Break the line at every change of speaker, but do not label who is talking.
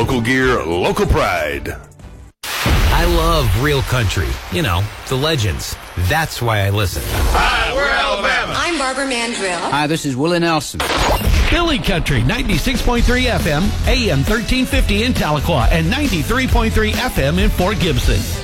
Local gear, local pride.
I love real country. You know, the legends. That's why I listen.
Hi, we're Alabama.
I'm Barbara Mandrill.
Hi, this is Willie Nelson.
Philly Country, 96.3 FM, AM 1350 in Tahlequah, and 93.3 FM in Fort Gibson.